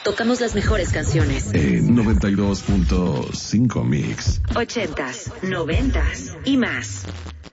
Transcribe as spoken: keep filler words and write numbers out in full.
Tocamos las mejores canciones. En noventa y dos punto cinco Mix. Ochentas, noventas y más.